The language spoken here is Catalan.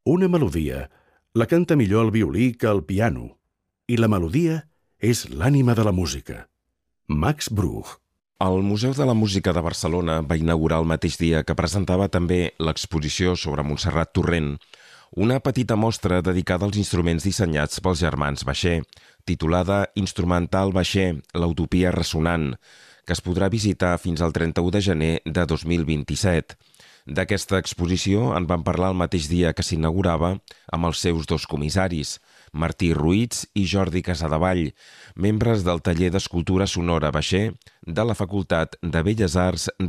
Una melodia la canta millor el violí que el piano, i la melodia és l'ànima de la música. Max Bruch. El Museu de la Música de Barcelona va inaugurar el mateix dia que presentava també l'exposició sobre Montserrat Torrent, una petita mostra dedicada als instruments dissenyats pels germans Baixer, titulada Instrumental Baixer, l'utopia ressonant, que es podrà visitar fins al 31 de gener de 2027. D'aquesta exposició en van parlar el mateix dia que s'inaugurava amb els seus dos comissaris, Martí Ruiz i Jordi Casadevall, membres del taller d'escultura sonora Baixer de la Facultat de Belles Arts